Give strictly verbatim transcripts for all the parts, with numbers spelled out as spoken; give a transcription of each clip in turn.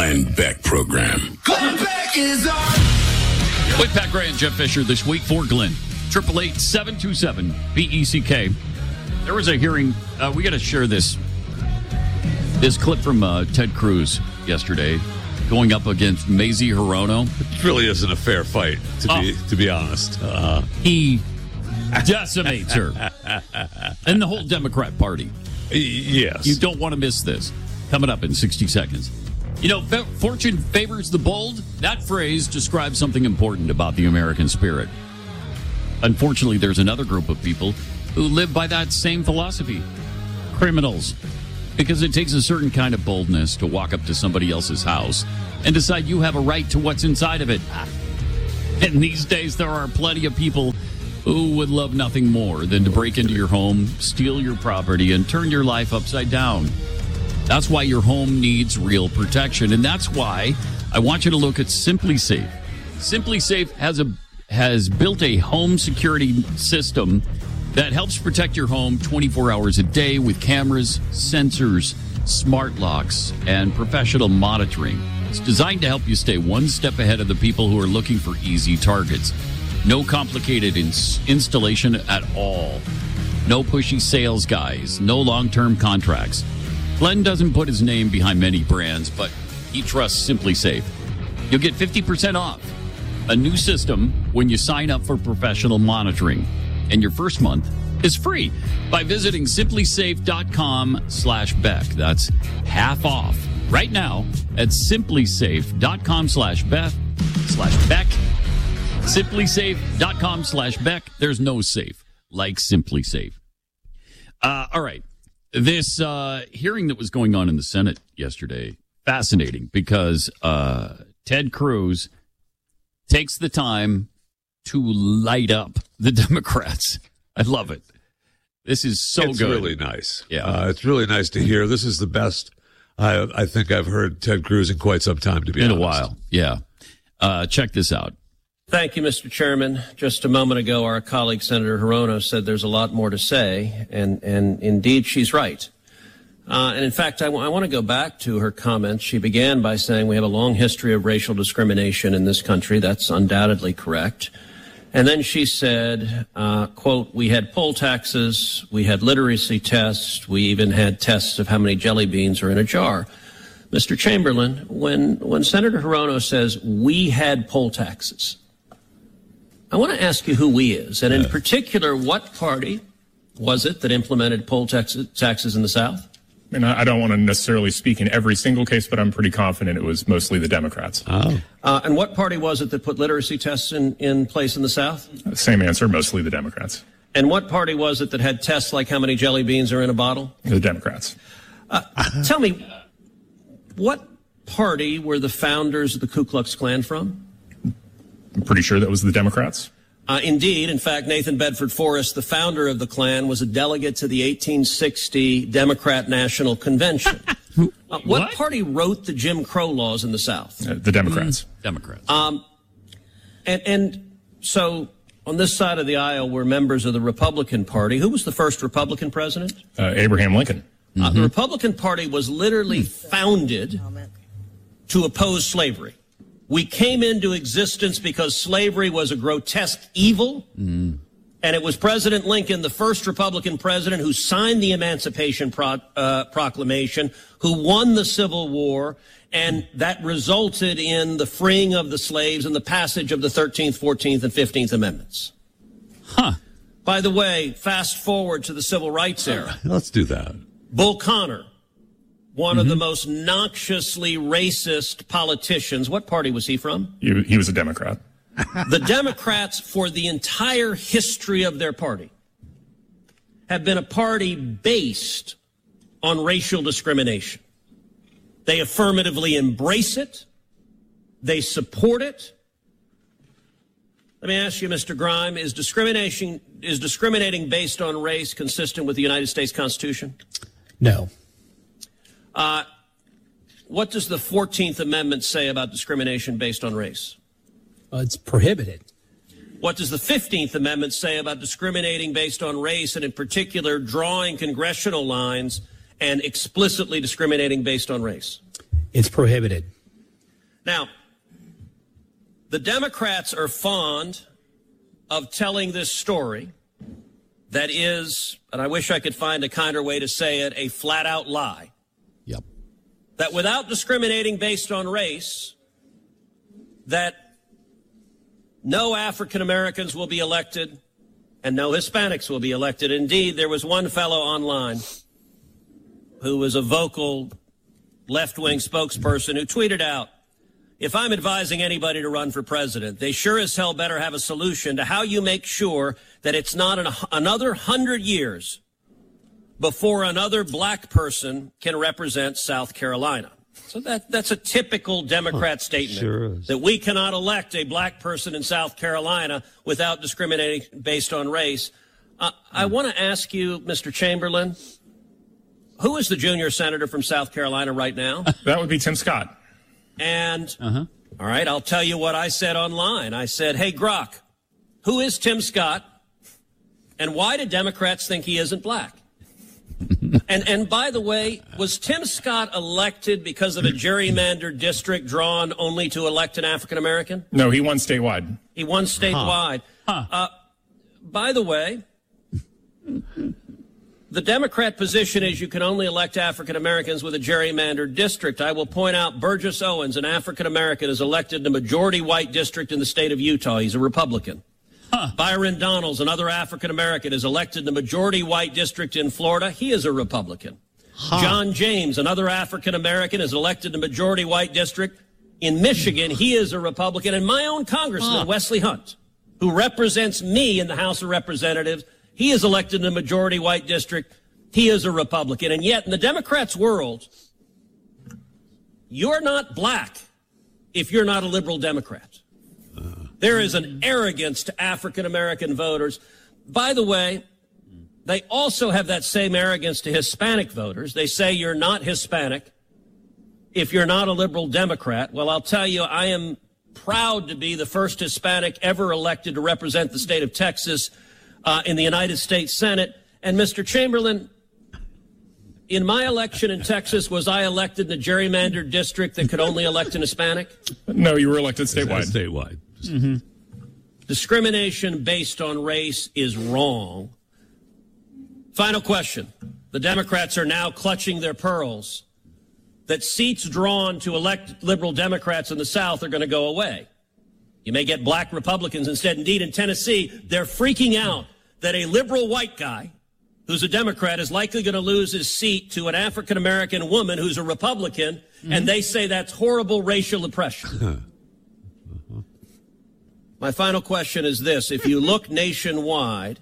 Glenn Beck program. Glenn Beck is on. With Pat Gray and Jeff Fisher this week for Glenn. eight eight eight, seven two seven, B E C K. There was a hearing. Uh, we got to share this this clip from uh, Ted Cruz yesterday going up against Mazie Hirono. It really isn't a fair fight, to Oh. be to be honest. Uh, He decimates her. And the whole Democrat Party. yes. You don't want to miss this. Coming up in sixty seconds. You know, fa- fortune favors the bold. That phrase describes something important about the American spirit. Unfortunately, there's another group of people who live by that same philosophy. Criminals. Because it takes a certain kind of boldness to walk up to somebody else's house and decide you have a right to what's inside of it. And these days, there are plenty of people who would love nothing more than to break into your home, steal your property, and turn your life upside down. That's why your home needs real protection. And that's why I want you to look at Simply Safe. Simply Safe has a has built a home security system that helps protect your home twenty-four hours a day with cameras, sensors, smart locks, and professional monitoring. It's designed to help you stay one step ahead of the people who are looking for easy targets. No complicated ins- installation at all. No pushy sales guys. No long-term contracts. Glenn doesn't put his name behind many brands, but he trusts Simply Safe. You'll get fifty percent off a new system when you sign up for professional monitoring. And your first month is free by visiting simplysafe.com slash Beck. That's half off right now at simplysafe.com slash Beth slash Beck. Simplysafe.com slash Beck. There's no safe like Simply Safe. Uh, all right. This uh, hearing that was going on in the Senate yesterday, fascinating because uh, Ted Cruz takes the time to light up the Democrats. I love it. This is so it's good. It's really nice. Yeah. Uh, it's really nice to hear. This is the best I, I think I've heard Ted Cruz in quite some time, to be in honest. a while. Yeah. Uh, check this out. Thank you, Mister Chairman. Just a moment ago, our colleague, Senator Hirono, said there's a lot more to say, and, and indeed, she's right. Uh, and in fact, I, w- I want to go back to her comments. She began by saying we have a long history of racial discrimination in this country. That's undoubtedly correct. And then she said, uh, quote, we had poll taxes, we had literacy tests, we even had tests of how many jelly beans are in a jar. Mister Chamberlain, when, when Senator Hirono says we had poll taxes, I want to ask you who we is, and in Yeah. particular, what party was it that implemented poll tax- taxes in the South? And I don't want to necessarily speak in every single case, but I'm pretty confident it was mostly the Democrats. Oh. Uh, and what party was it that put literacy tests in, in place in the South? Same answer, mostly the Democrats. And what party was it that had tests like how many jelly beans are in a bottle? The Democrats. Uh, tell me, what party were the founders of the Ku Klux Klan from? I'm pretty sure that was the Democrats. Uh, indeed. In fact, Nathan Bedford Forrest, the founder of the Klan, was a delegate to the eighteen sixty Democrat National Convention. uh, what, What? party wrote the Jim Crow laws in the South? Uh, the Democrats. Democrats. Um, and, and so on this side of the aisle were members of the Republican Party. Who was the first Republican president? Uh, Abraham Lincoln. Uh, the Republican Party was literally founded to oppose slavery. We came into existence because slavery was a grotesque evil, and it was President Lincoln, the first Republican president, who signed the Emancipation Pro- uh, Proclamation, who won the Civil War, and that resulted in the freeing of the slaves and the passage of the thirteenth, fourteenth, and fifteenth Amendments. Huh. By the way, fast forward to the Civil Rights era. Let's do that. Bull Connor, one mm-hmm. of the most noxiously racist politicians. What party was he from? He, he was a Democrat. The Democrats, for the entire history of their party, have been a party based on racial discrimination. They affirmatively embrace it. They support it. Let me ask you, Mister Grime, is discrimination is discriminating based on race consistent with the United States Constitution? No. Uh, what does the fourteenth Amendment say about discrimination based on race? Uh, it's prohibited. What does the fifteenth Amendment say about discriminating based on race, and in particular drawing congressional lines and explicitly discriminating based on race? It's prohibited. Now, the Democrats are fond of telling this story that is, and I wish I could find a kinder way to say it, a flat-out lie. Yep. That without discriminating based on race, that no African Americans will be elected and no Hispanics will be elected. Indeed, there was one fellow online who was a vocal left-wing spokesperson who tweeted out, if I'm advising anybody to run for president, they sure as hell better have a solution to how you make sure that it's not an, another hundred years before another black person can represent South Carolina. So that that's a typical Democrat huh, statement, sure that we cannot elect a black person in South Carolina without discriminating based on race. Uh, I want to ask you, Mister Chamberlain, who is the junior senator from South Carolina right now? That would be Tim Scott. And, uh-huh. all right, I'll tell you what I said online. I said, hey, Grok, who is Tim Scott? And why do Democrats think he isn't black? and and by the way, was Tim Scott elected because of a gerrymandered district drawn only to elect an African American? No, he won statewide. He won statewide. Huh. Huh. Uh, by the way, the Democrat position is you can only elect African Americans with a gerrymandered district. I will point out Burgess Owens, an African American, is elected in a majority white district in the state of Utah. He's a Republican. Huh. Byron Donalds, another African American, is elected in a majority white district in Florida. He is a Republican. Huh. John James, another African American, is elected in a majority white district in Michigan. He is a Republican. And my own congressman, huh. Wesley Hunt, who represents me in the House of Representatives, he is elected in a majority white district. He is a Republican. And yet, in the Democrats' world, you're not black if you're not a liberal Democrat. There is an arrogance to African American voters. By the way, they also have that same arrogance to Hispanic voters. They say you're not Hispanic if you're not a liberal Democrat. Well, I'll tell you, I am proud to be the first Hispanic ever elected to represent the state of Texas uh, in the United States Senate. And Mister Chamberlain, in my election in Texas, was I elected in a gerrymandered district that could only elect an Hispanic? No, you were elected statewide. Statewide. Mm-hmm. Discrimination based on race is wrong. Final question. The Democrats are now clutching their pearls that seats drawn to elect liberal Democrats in the South are going to go away. You may get black Republicans instead. Indeed, in Tennessee, they're freaking out that a liberal white guy who's a Democrat is likely going to lose his seat to an African-American woman who's a Republican, mm-hmm. and they say that's horrible racial oppression. My final question is this. If you look nationwide,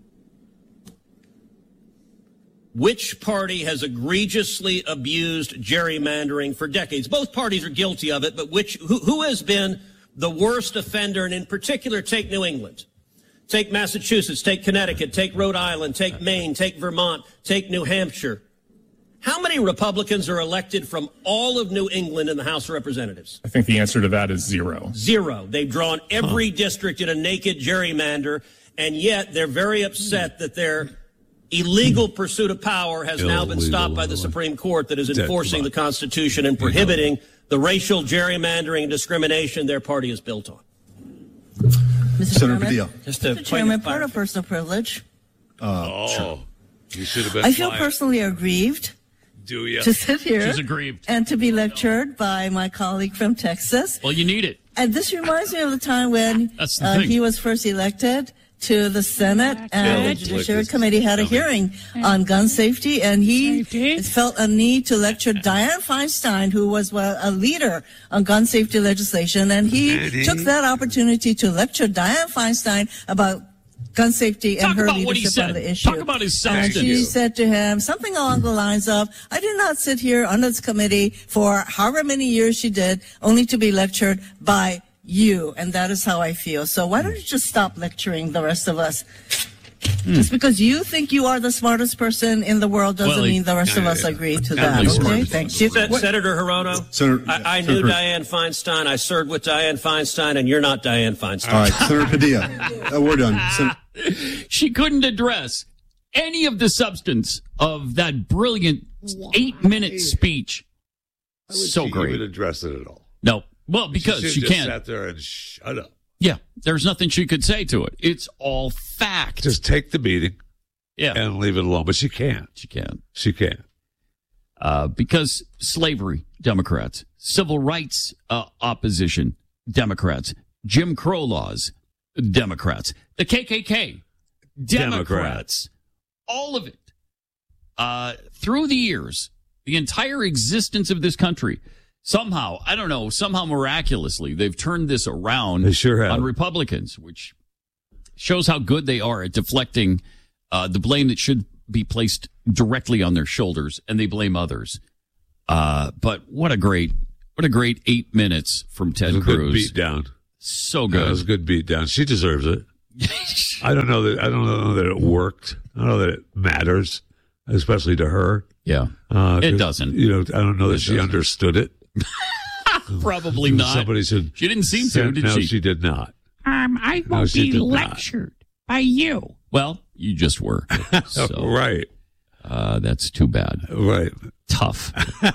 which party has egregiously abused gerrymandering for decades? Both parties are guilty of it, but which who, who has been the worst offender? And in particular, take New England. Take Massachusetts, take Connecticut, take Rhode Island, take Maine, take Vermont, take New Hampshire. How many Republicans are elected from all of New England in the House of Representatives? I think the answer to that is zero. Zero. They've drawn every huh. district in a naked gerrymander, and yet they're very upset that their illegal pursuit of power has illegal, now been stopped by the Supreme Court that is enforcing the Constitution and prohibiting the racial gerrymandering and discrimination their party is built on. Mister Senator Padilla. Just a Mister Chairman, part of personal privilege. Uh, oh, sure. You should have been I feel flying. personally aggrieved Do you? to sit here She's aggrieved. and to be lectured by my colleague from Texas. Well, you need it. And this reminds me of the time when That's the uh, thing. he was first elected to the Senate, and the Judiciary Committee had a hearing on gun safety, and he Safety? felt a need to lecture Dianne Feinstein, who was well, a leader on gun safety legislation, and he took that opportunity to lecture Dianne Feinstein about gun safety and Talk her about what he leadership said. on the issue. Talk about his And substance. she said to him something along the lines of, I did not sit here on this committee for however many years she did, only to be lectured by you, and that is how I feel. So why don't you just stop lecturing the rest of us? Hmm. Just because you think you are the smartest person in the world doesn't well, mean the rest yeah, of us yeah. agree to At that. least Okay, smart. thank you. Se- Senator Hirono, Senator, I, I Senator, knew Dianne Feinstein. I served with Dianne Feinstein, and you're not Dianne Feinstein. All right, Senator Padilla, uh, we're done. Sen- She couldn't address any of the substance of that brilliant eight-minute speech. How would So she great. even address it at all? No, Well, because she, she just can't. Sat there and shut up. Yeah, there's nothing she could say to it. It's all fact. Just take the beating. Yeah, and leave it alone. But she can't. She can't. She can't. Uh, because slavery, Democrats. Civil rights uh, opposition, Democrats. Jim Crow laws, Democrats. The K K K, Democrats. Democrats. All of it. Uh, through the years, the entire existence of this country, somehow, I don't know, somehow miraculously, they've turned this around they sure have. on Republicans, which shows how good they are at deflecting uh, the blame that should be placed directly on their shoulders, and they blame others. Uh, but what a great, what a great eight minutes from Ted it was Cruz. A good beat down. So good. Yeah, it was a good beat down. She deserves it. I don't know that I don't know that it worked. I don't know that it matters, especially to her. Yeah, uh, it doesn't. You know, I don't know that it she doesn't. understood it. Probably not. Somebody said she didn't seem to. Did no, she? she did not. Um, I No, won't she be did not. lectured by you. Well, you just were. So, Right. Uh, that's too bad. Right. Tough.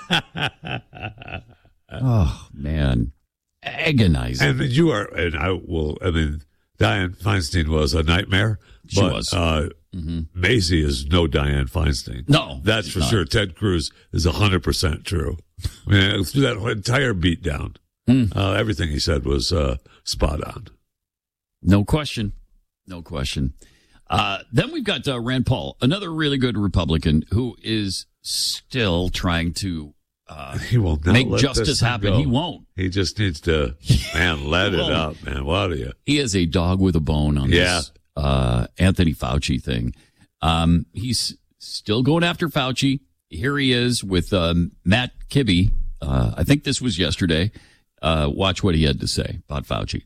Oh man, agonizing. And you are, and I will. I mean, Dianne Feinstein was a nightmare. She but, was. Uh, mm-hmm. Macy is no Dianne Feinstein. No, that's for not. sure. Ted Cruz is a hundred percent true. I mean, through that entire beatdown, mm. uh, everything he said was uh, spot on. No question. No question. Uh, then we've got uh, Rand Paul, another really good Republican who is still trying to uh, he will not make let justice this thing happen. go. He won't. He just needs to, man, let it up, man. What are you? He is a dog with a bone on Yeah. this uh, Anthony Fauci thing. Um, he's still going after Fauci. Here he is with um, Matt Kibbe. Uh, I think this was yesterday. Uh, watch what he had to say about Fauci.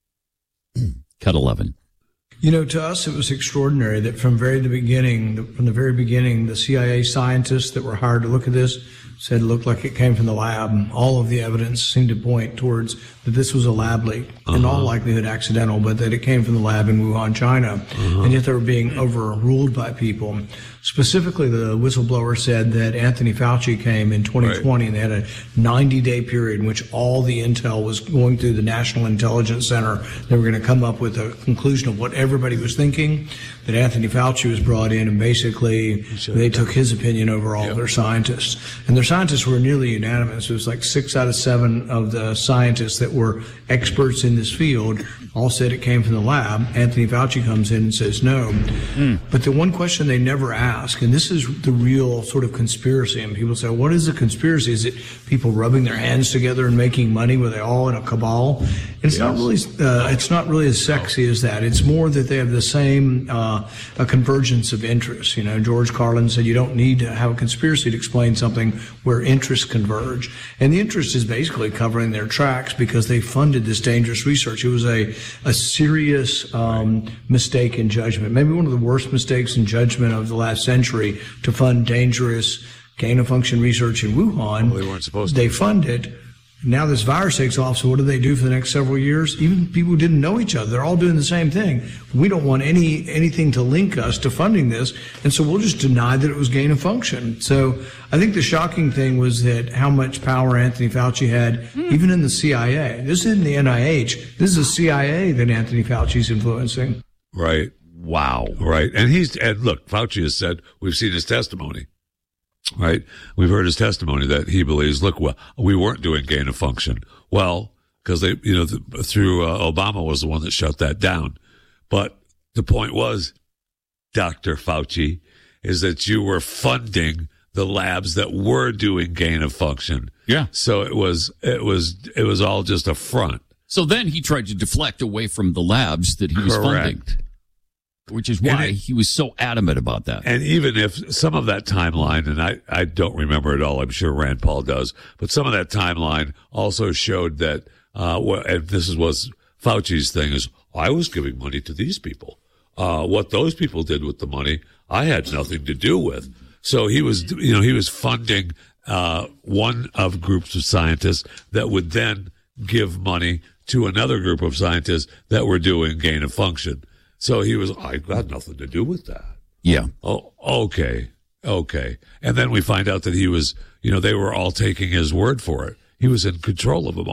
Cut eleven. You know, to us, it was extraordinary that from very the beginning, from the very beginning, the C I A scientists that were hired to look at this said it looked like it came from the lab. All of the evidence seemed to point towards that this was a lab leak, uh-huh. in all likelihood accidental, but that it came from the lab in Wuhan, China. Uh-huh. And yet they were being overruled by people. Specifically, the whistleblower said that Anthony Fauci came in twenty twenty, right. and they had a ninety-day period in which all the intel was going through the National Intelligence Center. They were going to come up with a conclusion of what everybody was thinking, that Anthony Fauci was brought in, and basically they took his opinion over all yep. of their scientists. And their scientists were nearly unanimous. It was like six out of seven of the scientists that were experts in this field all said it came from the lab. Anthony Fauci comes in and says no. Mm. But the one question they never ask, and this is the real sort of conspiracy, and people say, what is a conspiracy? Is it people rubbing their hands together and making money? Were they all in a cabal? And it's yes. not really, uh, it's not really as sexy as that. It's more that they have the same, uh, a convergence of interests. You know, George Carlin said you don't need to have a conspiracy to explain something where interests converge. And the interest is basically covering their tracks because they funded this dangerous research. It was a, a serious um, mistake in judgment, maybe one of the worst mistakes in judgment of the last century, to fund dangerous gain-of-function research in Wuhan. Well, they weren't supposed to. They fund it. Now this virus takes off, so what do they do for the next several years? Even people who didn't know each other, they're all doing the same thing. We don't want any anything to link us to funding this, and so we'll just deny that it was gain of function. So I think the shocking thing was that how much power Anthony Fauci had, mm. even in the C I A. This isn't the N I H. This is the C I A that Anthony Fauci's influencing. Right. Wow. Right. And he's, and look, Fauci has said, we've seen his testimony. Right. We've heard his testimony that he believes, look, well, we weren't doing gain of function. Well, because they, you know, the, through uh, Obama was the one that shut that down. But the point was, Doctor Fauci, is that you were funding the labs that were doing gain of function. Yeah. So it was, it was, it was all just a front. So then he tried to deflect away from the labs that he was Correct. funding. Which is why it, he was so adamant about that. And even if some of that timeline, and I, I don't remember it all, I'm sure Rand Paul does, but some of that timeline also showed that, uh, and this is was Fauci's thing, is I was giving money to these people. Uh, what those people did with the money, I had nothing to do with. So he was, you know, he was funding, uh, one of groups of scientists that would then give money to another group of scientists that were doing gain of function. So he was, I got nothing to do with that. Yeah. Oh, okay. Okay. And then we find out that he was, you know, they were all taking his word for it. He was in control of them all.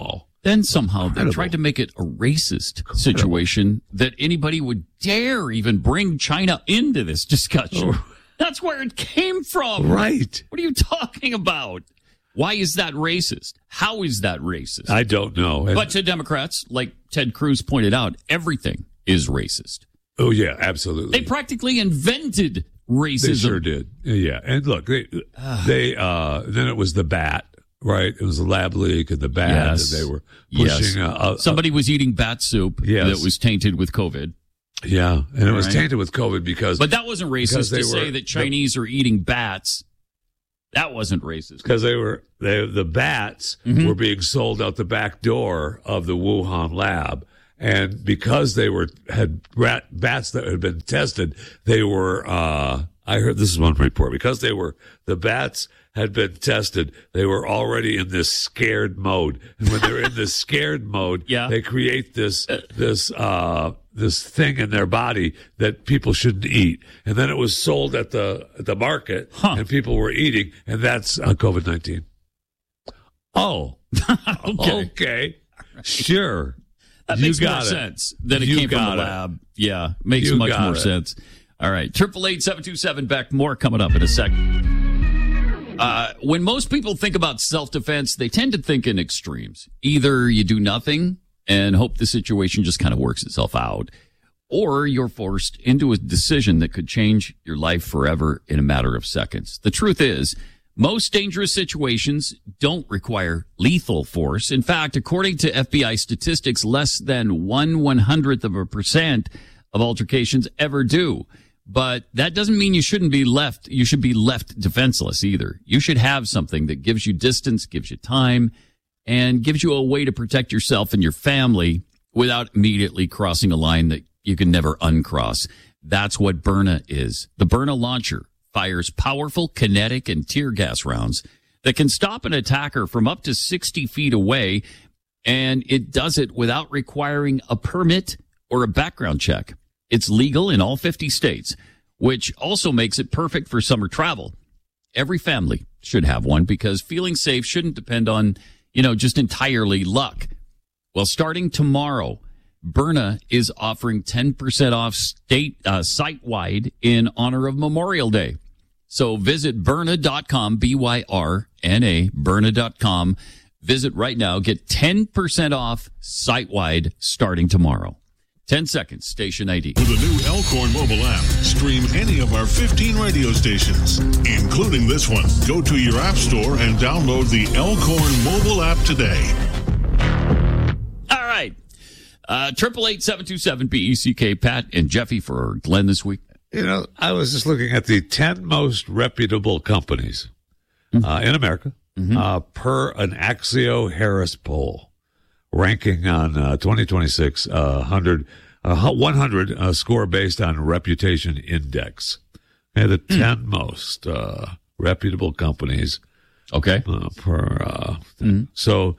then somehow they tried to make it a racist situation that anybody would dare even bring China into this discussion. Oh. That's where it came from. Right. What are you talking about? Why is that racist? How is that racist? I don't know. And, but to Democrats, like Ted Cruz pointed out, everything is racist. oh, yeah, absolutely. They practically invented racism. They sure did. Yeah. And look, they, they uh, then it was the bat, right? It was the lab leak and the bat. Yes. And they were pushing. Yes. A, a, Somebody was eating bat soup Yes. that was tainted with COVID. Yeah. And it was Right. tainted with COVID because. But that wasn't racist to they say were- that Chinese are eating bats. That wasn't racist. Because they were, they, the bats Mm-hmm. were being sold out the back door of the Wuhan lab. And because they were, had rat, bats that had been tested, they were, uh, I heard this is one report, because they were, the bats had been tested, they were already in this scared mode. And when they're in this scared mode, Yeah. they create this, this, uh, this thing in their body that people shouldn't eat. And then it was sold at the, at the market Huh. and people were eating, and that's uh, COVID nineteen. Oh, Okay. okay. Sure. That You makes more got it. sense than it You came from got the it. lab. Yeah, makes You much got more it. sense. All right, triple eight seven two seven Beck. More coming up in a second. Uh, when most people think about self-defense, they tend to think in extremes. Either you do nothing and hope the situation just kind of works itself out, or you're forced into a decision that could change your life forever in a matter of seconds. The truth is, most dangerous situations don't require lethal force. In fact, according to F B I statistics, less than one one hundredth of a percent of altercations ever do. But that doesn't mean you shouldn't be left, you should be left defenseless either. You should have something that gives you distance, gives you time, and gives you a way to protect yourself and your family without immediately crossing a line that you can never uncross. That's what Byrna is. The Byrna launcher fires powerful kinetic and tear gas rounds that can stop an attacker from up to sixty feet away, and it does it without requiring a permit or a background check. It's legal in all fifty states, which also makes it perfect for summer travel. Every family should have one because feeling safe shouldn't depend on, you know, just entirely luck. Well, starting tomorrow, Byrna is offering ten percent off state uh, site-wide in honor of Memorial Day. So visit Byrna dot com, B Y R N A, Byrna dot com. Visit right now. Get ten percent off site-wide starting tomorrow. ten seconds, station I D. With the new Elkhorn mobile app, stream any of our fifteen radio stations, including this one. Go to your app store and download the Elkhorn mobile app today. All right. Uh, triple eight seven two seven B E C K. Pat and Jeffy for Glenn this week. You know, I was just looking at the ten most reputable companies uh, in America Mm-hmm. uh, per an Axio Harris poll, ranking on uh, twenty twenty-six uh, one hundred, uh, one hundred uh, score based on reputation index. Okay, the Hmm. ten most uh, reputable companies. Okay. Uh, per uh, Mm-hmm. so.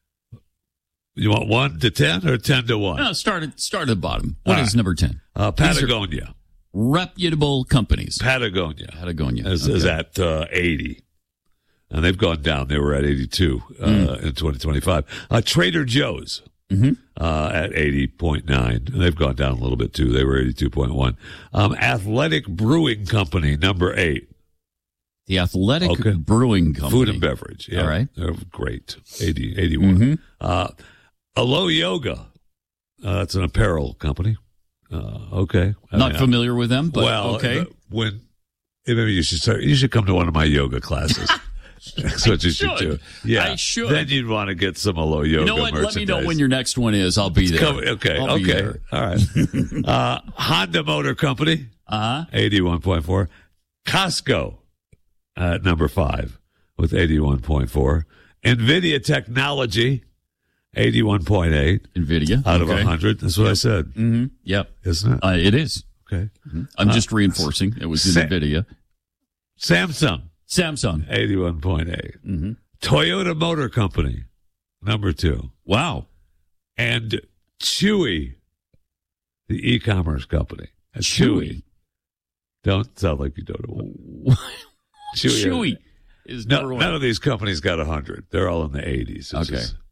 You want one to ten or ten to one? No, start at, start at the bottom. What All is right. number ten? Uh, Patagonia. Reputable companies. Patagonia. Patagonia. Is, Okay. is at uh, eighty. And they've gone down. They were at eighty-two uh, Mm. in twenty twenty-five. Uh, Trader Joe's Mm-hmm. uh, at eighty point nine. And they've gone down a little bit, too. They were eighty-two point one. Um, Athletic Brewing Company, number eight. The Athletic Okay. Brewing Company. Food and beverage. Yeah. All right. They're great. eighty, eighty-one. Mhm. Uh, Alo Yoga. Uh, that's an apparel company. Uh, okay. I Not mean, familiar with them, but well, okay. uh, when maybe you should start, you should come to one of my yoga classes. That's what you should, should. do. Yeah, I should. Then you'd want to get some Alo Yoga You know what? Let me know merchandise. when your next one is. I'll be there. Come- okay, I'll be okay, there. all right. uh, Honda Motor Company, Uh-huh. eighty-one point four. Costco at number five with eighty-one point four. Nvidia Technology, eighty-one point eight NVIDIA. out of okay. one hundred. That's what I said, Mm-hmm. Yep. isn't it? Uh, it is. Okay. I'm Uh, just reinforcing. It was in Sa- NVIDIA. Samsung, Samsung. eighty-one point eight. Mm-hmm. Toyota Motor Company, number two. Wow. And Chewy, the e-commerce company. That's Chewy. Don't sound like you don't know. Chewy is No, number one. none of these companies got one hundred. They're all in the eighties. It's Okay. just-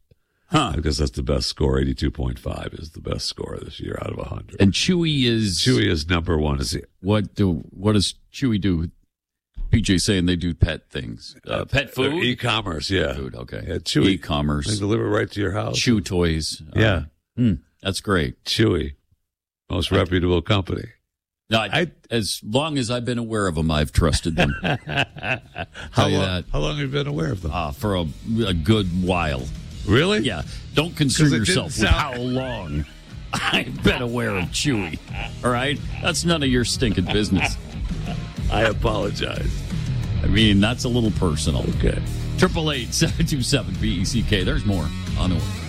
Huh. Because that's the best score. eighty-two point five is the best score this year out of one hundred. And Chewy is Chewy is number one. Is it? What do what does Chewy do? P J saying they do pet things, uh, pet food, Uh, e-commerce. Yeah, food. Okay, yeah, Chewy e-commerce. They deliver right to your house. Chew toys. Yeah, uh, hmm, that's great. Chewy, most I, reputable company. No, I, I, as long as I've been aware of them, I've trusted them. how, Tell you long, that. how long have you been aware of them? Uh, for a, a good while. Really? Yeah. Don't concern yourself with sound... how long I've been aware of Chewy. All right? That's none of your stinking business. I apologize. I mean, that's a little personal. Okay. Triple eight seven two seven B E C K. There's more on the way.